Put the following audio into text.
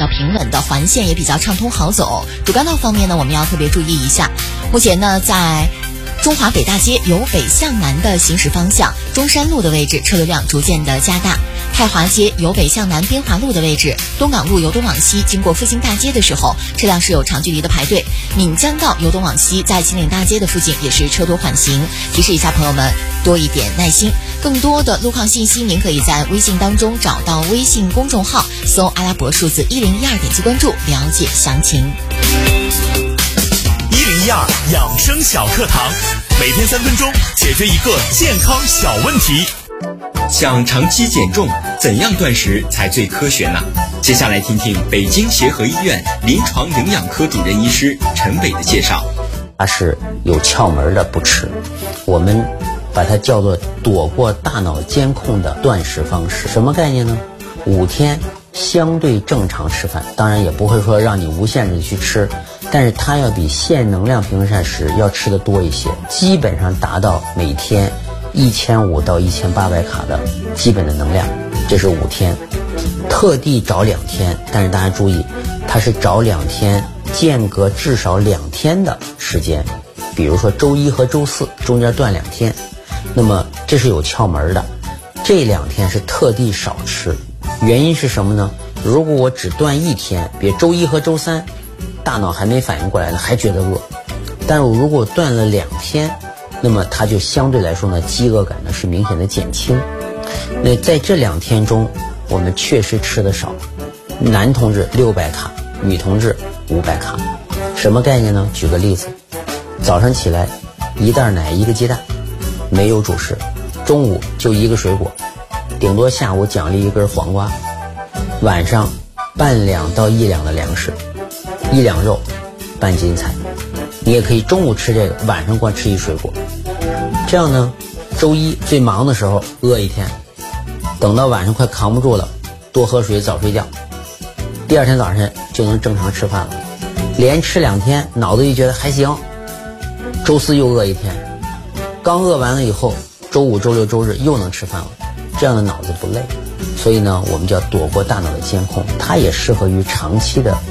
较平稳的，环线也比较畅通好走。主干道方面呢，我们要特别注意一下。目前呢，在中华北大街由北向南的行驶方向，中山路的位置车流量逐渐的加大。太华街由北向南边华路的位置，东港路由东往西经过复兴大街的时候，车辆是有长距离的排队。闽江道由东往西在秦岭大街的附近也是车多缓行，提示一下朋友们多一点耐心。更多的路况信息您可以在微信当中找到微信公众号，搜阿拉伯数字1012，点击关注了解详情。 1012养生小课堂，每天3分钟解决一个健康小问题。 想长期减重，怎样断食才最科学呢？接下来听听北京协和医院临床营养科主任医师陈伟的介绍。 它是有窍门的不吃，我们把它叫做躲过大脑监控的断食方式。什么概念呢？5天相对正常吃饭，当然也不会说让你无限制去吃，但是它要比限能量平衡膳食要吃的多一些，基本上达到每天1500到1800卡的基本的能量，这是5天。特地找2天，但是大家注意，它是找2天，间隔至少2天的时间，比如说周1和周4中间断2天，那么这是有窍门的。这2天是特地少吃，原因是什么呢？如果我只断1天，比如周1和周3，大脑还没反应过来呢，还觉得饿，但是我如果断了2天，那么它就相对来说呢，饥饿感呢是明显的减轻。那在这2天中，我们确实吃的少，男同志600卡，女同志500卡。什么概念呢？举个例子，早上起来1袋奶1个鸡蛋，没有主食，中午就1个水果，顶多下午奖励1根黄瓜，晚上半两到1两的粮食，1两肉，半斤菜。你也可以中午吃这个，晚上光吃1水果。这样呢，周1最忙的时候饿1天，等到晚上快扛不住了，多喝水早睡觉，第2天早上就能正常吃饭了。连吃2天，脑子就觉得还行，周4又饿1天，刚饿完了以后，周5周6周日又能吃饭了，这样的脑子不累。所以呢，我们叫躲过大脑的监控，它也适合于长期的